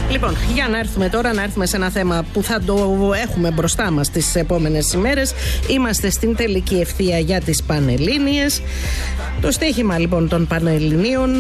Λοιπόν, για να έρθουμε σε ένα θέμα που θα το έχουμε μπροστά μας τις επόμενες ημέρες. Είμαστε στην τελική ευθεία για τις Πανελλήνιες. Το στοίχημα λοιπόν των Πανελληνίων,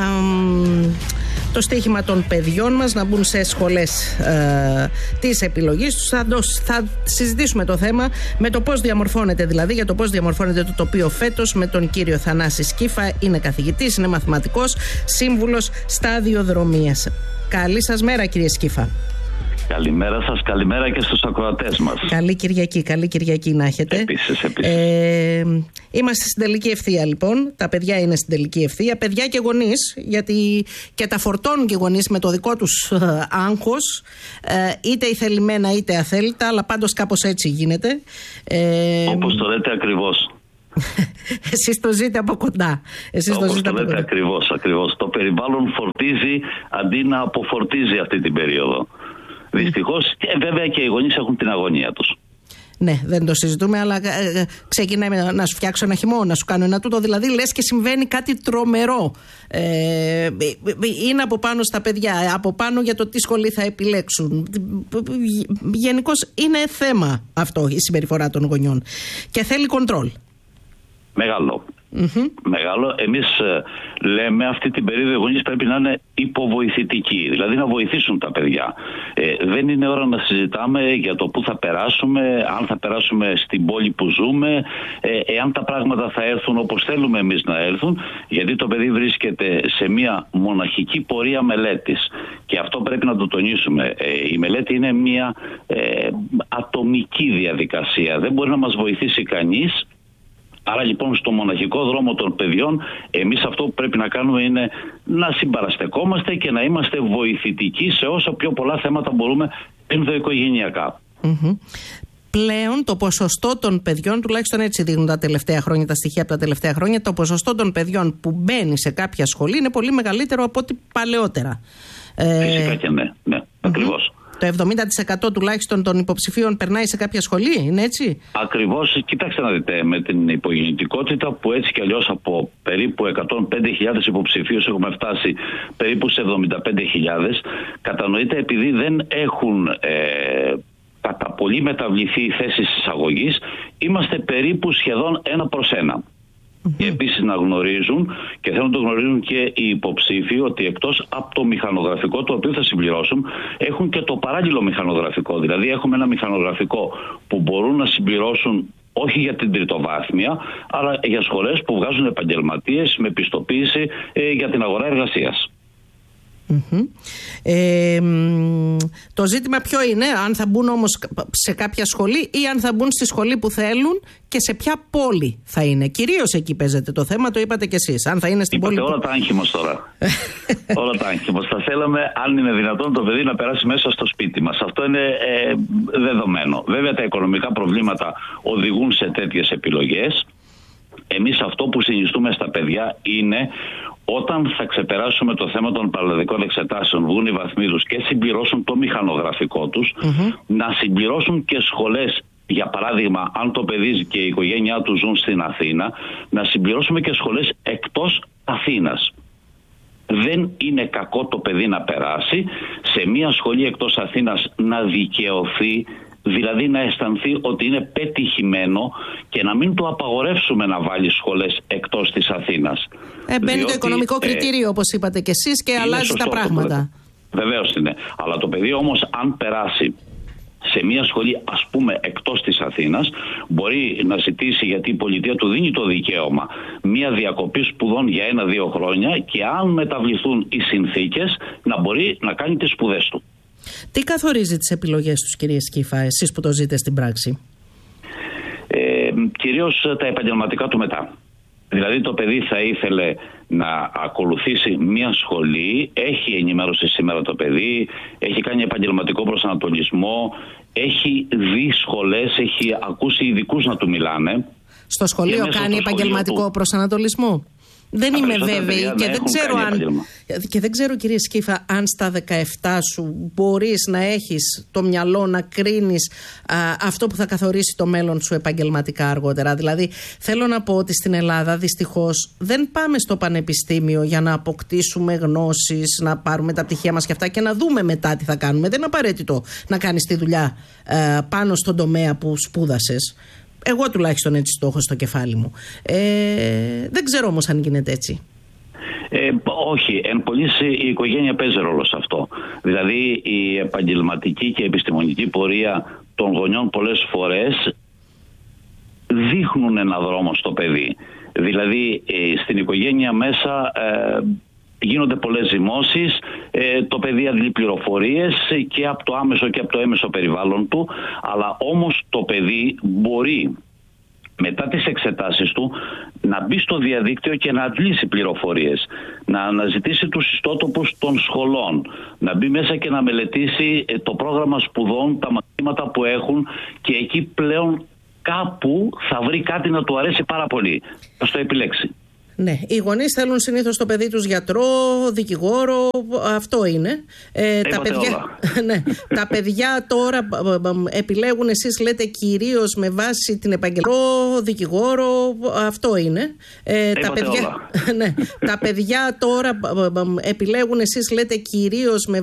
το στοίχημα των παιδιών μας να μπουν σε σχολές της επιλογής τους. Θα συζητήσουμε το θέμα με το πώς διαμορφώνεται, δηλαδή για το πώς διαμορφώνεται το τοπίο φέτος, με τον κύριο Θανάση Σκύφα. Είναι καθηγητής, είναι μαθηματικός, σύμβουλος σταδιοδρομίας. Καλή σας μέρα, κύριε Σκύφα. Καλημέρα σας, καλημέρα και στους ακροατές μας. Καλή Κυριακή να έχετε. Επίσης. Είμαστε στην τελική ευθεία λοιπόν. Τα παιδιά είναι στην τελική ευθεία. Παιδιά και γονείς, γιατί και τα φορτώνουν και γονείς με το δικό τους άγχος, είτε ηθελημένα είτε αθέλητα, αλλά πάντως κάπως έτσι γίνεται. Όπως το λέτε ακριβώς. Εσείς το ζείτε από κοντά. Όπως το λέτε ακριβώς. Το περιβάλλον φορτίζει αντί να αποφορτίζει αυτή την περίοδο. Δυστυχώς, βέβαια και οι γονείς έχουν την αγωνία τους. Ναι, δεν το συζητούμε, αλλά ξεκινάει να σου φτιάξω ένα χυμό, να σου κάνω ένα τούτο. Δηλαδή, λες και συμβαίνει κάτι τρομερό. Είναι από πάνω στα παιδιά, από πάνω για το τι σχολή θα επιλέξουν. Γενικώς είναι θέμα αυτό η συμπεριφορά των γονιών. Και θέλει κοντρόλ. Μεγάλο. Εμείς λέμε αυτή την περίοδο οι γονείς πρέπει να είναι υποβοηθητικοί, δηλαδή να βοηθήσουν τα παιδιά. Δεν είναι ώρα να συζητάμε για το πού θα περάσουμε, αν θα περάσουμε στην πόλη που ζούμε, εάν τα πράγματα θα έρθουν όπως θέλουμε εμείς να έρθουν, γιατί το παιδί βρίσκεται σε μια μοναχική πορεία μελέτης. Και αυτό πρέπει να το τονίσουμε. Η μελέτη είναι μια ατομική διαδικασία. Δεν μπορεί να μας βοηθήσει κανείς. Άρα λοιπόν στο μοναχικό δρόμο των παιδιών εμείς αυτό που πρέπει να κάνουμε είναι να συμπαραστεκόμαστε και να είμαστε βοηθητικοί σε όσο πιο πολλά θέματα μπορούμε ενδοοικογενειακά. Πλέον το ποσοστό των παιδιών, τουλάχιστον έτσι δείχνουν τα τελευταία χρόνια, τα στοιχεία από τα τελευταία χρόνια, το ποσοστό των παιδιών που μπαίνει σε κάποια σχολή είναι πολύ μεγαλύτερο από ό,τι παλαιότερα. Φυσικά και ναι, ακριβώς. Το 70% τουλάχιστον των υποψηφίων περνάει σε κάποια σχολή, είναι έτσι? Ακριβώς, κοιτάξτε να δείτε, με την υπογεννητικότητα που έτσι κι αλλιώς από περίπου 105.000 υποψηφίους έχουμε φτάσει περίπου σε 75.000, κατανοείται επειδή δεν έχουν κατά πολύ μεταβληθεί οι θέσεις εισαγωγής, είμαστε περίπου σχεδόν 1/1. Και επίσης να γνωρίζουν, και θέλουν να το γνωρίζουν και οι υποψήφοι, ότι εκτός από το μηχανογραφικό το οποίο θα συμπληρώσουν, έχουν και το παράλληλο μηχανογραφικό. Δηλαδή έχουμε ένα μηχανογραφικό που μπορούν να συμπληρώσουν όχι για την τριτοβάθμια, αλλά για σχολές που βγάζουν επαγγελματίες με πιστοποίηση για την αγορά εργασίας. Το ζήτημα ποιο είναι, αν θα μπουν όμως σε κάποια σχολή ή αν θα μπουν στη σχολή που θέλουν και σε ποια πόλη θα είναι. Κυρίως εκεί παίζεται το θέμα, το είπατε κι εσείς. Αν θα είναι στην πόλη. Όλα τα άγχη μας τώρα. Όλα τα άγχη μας. Θα θέλαμε, αν είναι δυνατόν, το παιδί να περάσει μέσα στο σπίτι μας. Αυτό είναι δεδομένο. Βέβαια, τα οικονομικά προβλήματα οδηγούν σε τέτοιες επιλογές. Εμείς αυτό που συνιστούμε στα παιδιά είναι, όταν θα ξεπεράσουμε το θέμα των παραλλαδικών εξετάσεων, βγουν οι βαθμοί τους και συμπληρώσουν το μηχανογραφικό τους, να συμπληρώσουν και σχολές. Για παράδειγμα, αν το παιδί και η οικογένειά του ζουν στην Αθήνα, να συμπληρώσουμε και σχολές εκτός Αθήνας. Δεν είναι κακό το παιδί να περάσει σε μια σχολή εκτός Αθήνας, να δικαιωθεί, δηλαδή να αισθανθεί ότι είναι πετυχημένο και να μην του απαγορεύσουμε να βάλει σχολές εκτός της Αθήνας. Μπαίνει το οικονομικό κριτήριο, όπως είπατε και εσείς, και αλλάζει τα πράγματα. Βεβαίως είναι. Αλλά το παιδί όμως, αν περάσει σε μια σχολή, ας πούμε, εκτός της Αθήνας, μπορεί να ζητήσει, γιατί η πολιτεία του δίνει το δικαίωμα, μια διακοπή σπουδών για 1-2 χρόνια, και αν μεταβληθούν οι συνθήκες, να μπορεί να κάνει τις σπουδές του. Τι καθορίζει τις επιλογές τους, κύριε Σκύφα, εσείς που το ζείτε στην πράξη? Κυρίως τα επαγγελματικά του μετά. Δηλαδή το παιδί θα ήθελε να ακολουθήσει μια σχολή, έχει ενημέρωση σήμερα το παιδί, έχει κάνει επαγγελματικό προσανατολισμό, έχει δει σχολές, έχει ακούσει ειδικούς να του μιλάνε. Στο σχολείο κάνει επαγγελματικό προσανατολισμό? Δεν είμαι βέβαιη και δεν ξέρω κύριε Σκύφα αν στα 17 σου μπορείς να έχεις το μυαλό να κρίνεις αυτό που θα καθορίσει το μέλλον σου επαγγελματικά αργότερα. Δηλαδή θέλω να πω ότι στην Ελλάδα δυστυχώς δεν πάμε στο πανεπιστήμιο για να αποκτήσουμε γνώσεις, να πάρουμε τα πτυχία μας και αυτά και να δούμε μετά τι θα κάνουμε. Δεν είναι απαραίτητο να κάνεις τη δουλειά πάνω στον τομέα που σπούδασες. Εγώ τουλάχιστον έτσι το έχω στο κεφάλι μου. Δεν ξέρω όμως αν γίνεται έτσι. Όχι, εν πολλοίς η οικογένεια παίζει ρόλο σε αυτό. Δηλαδή η επαγγελματική και επιστημονική πορεία των γονιών πολλές φορές δείχνουν ένα δρόμο στο παιδί. Δηλαδή στην οικογένεια μέσα γίνονται πολλές ζυμώσεις, το παιδί αντλεί πληροφορίες και από το άμεσο και από το έμεσο περιβάλλον του, αλλά όμως το παιδί μπορεί μετά τις εξετάσεις του να μπει στο διαδίκτυο και να αντλήσει πληροφορίες, να αναζητήσει τους ιστότοπους των σχολών, να μπει μέσα και να μελετήσει το πρόγραμμα σπουδών, τα μαθήματα που έχουν και εκεί πλέον κάπου θα βρει κάτι να του αρέσει πάρα πολύ. Θα το επιλέξει. Ναι, οι γονείς θέλουν συνήθως το παιδί τους γιατρό, δικηγόρο, αυτό είναι. Τα παιδιά τώρα επιλέγουν, εσείς λέτε κυρίως με βάση την επαγγελματική, δικηγόρο, αυτό είναι. Τα παιδιά τώρα επιλέγουν, εσείς λέτε κυρίως με